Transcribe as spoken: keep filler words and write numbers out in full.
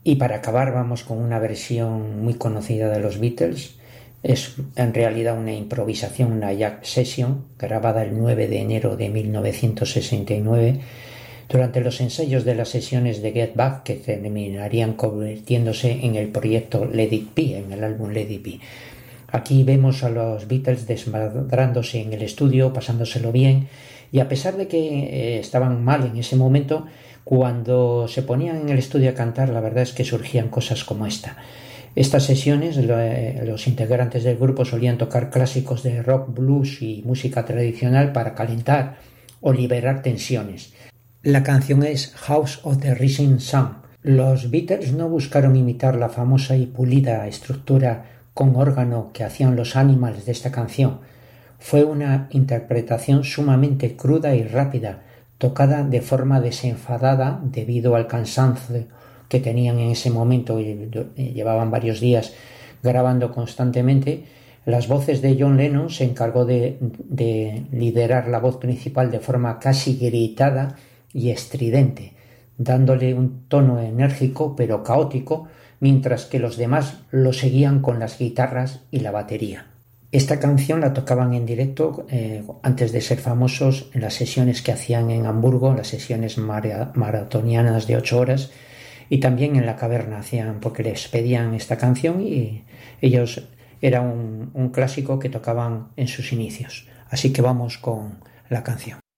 Y para acabar vamos con una versión muy conocida de los Beatles. Es en realidad una improvisación, una jam session, grabada el nueve de enero de mil novecientos sesenta y nueve, durante los ensayos de las sesiones de Get Back, que terminarían convirtiéndose en el proyecto Let It Be, en el álbum Let It Be. Aquí vemos a los Beatles desmadrándose en el estudio, pasándoselo bien, y a pesar de que eh, estaban mal en ese momento, cuando se ponían en el estudio a cantar, la verdad es que surgían cosas como esta. Estas sesiones, los integrantes del grupo solían tocar clásicos de rock, blues y música tradicional para calentar o liberar tensiones. La canción es House of the Rising Sun. Los Beatles no buscaron imitar la famosa y pulida estructura con órgano que hacían los Animals de esta canción. Fue una interpretación sumamente cruda y rápida, tocada de forma desenfadada debido al cansancio que tenían en ese momento, y llevaban varios días grabando constantemente. Las voces de John Lennon se encargó de, de liderar la voz principal de forma casi gritada y estridente, dándole un tono enérgico pero caótico, mientras que los demás lo seguían con las guitarras y la batería. Esta canción la tocaban en directo eh, antes de ser famosos en las sesiones que hacían en Hamburgo, las sesiones mara- maratonianas de ocho horas, y también en la caverna hacían, porque les pedían esta canción y ellos era un, un clásico que tocaban en sus inicios. Así que vamos con la canción.